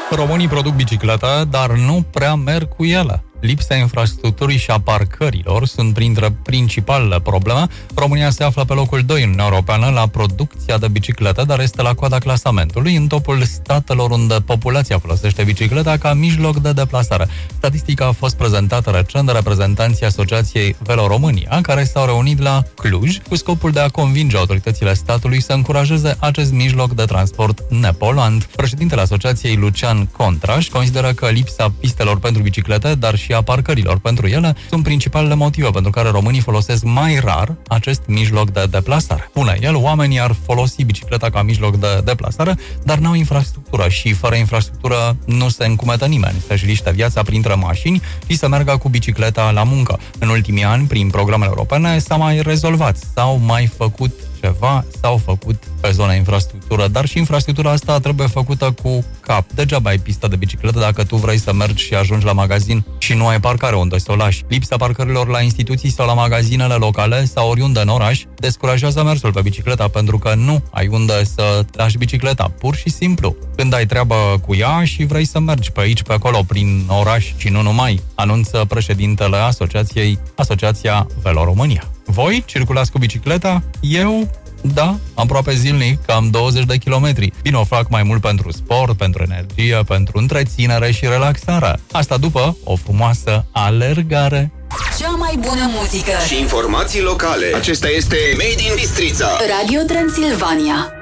Românii produc biciclete, dar nu prea merg cu ele. Lipsa infrastructurii și a parcărilor sunt printre principalele probleme. România se află pe locul 2 în Uniunea Europeană la producția de biciclete, dar este la coada clasamentului, în topul statelor unde populația folosește bicicleta ca mijloc de deplasare. Statistica a fost prezentată recent de reprezentanții Asociației Velo România, care s-au reunit la Cluj cu scopul de a convinge autoritățile statului să încurajeze acest mijloc de transport nepoluant. Președintele Asociației, Lucian Contraș, consideră că lipsa pistelor pentru biciclete, dar și a parcărilor pentru ele, sunt principalele motive pentru care românii folosesc mai rar acest mijloc de deplasare. Spune el, oamenii ar folosi bicicleta ca mijloc de deplasare, dar n-au infrastructură și fără infrastructură nu se încumetă nimeni să-și liște viața printre mașini și să meargă cu bicicleta la muncă. În ultimii ani, prin programele europene, s-a mai rezolvat, s-au mai făcut ceva, s-au făcut pe zona infrastructură, dar și infrastructura asta trebuie făcută cu cap. Degeaba ai pista de bicicletă dacă tu vrei să mergi și ajungi la magazin și nu ai parcare unde să o lași. Lipsa parcărilor la instituții sau la magazinele locale sau oriunde în oraș descurajează mersul pe bicicleta pentru că nu ai unde să lași bicicleta, pur și simplu. Când ai treabă cu ea și vrei să mergi pe aici, pe acolo, prin oraș și nu numai, anunță președintele Asociația Velo România. Voi circulați cu bicicleta? Eu, da, aproape zilnic, cam 20 de kilometri. Bine, o fac mai mult pentru sport, pentru energie, pentru întreținere și relaxare. Asta după o frumoasă alergare. Cea mai bună muzică și informații locale. Acesta este Made in Bistrița. Radio Transilvania.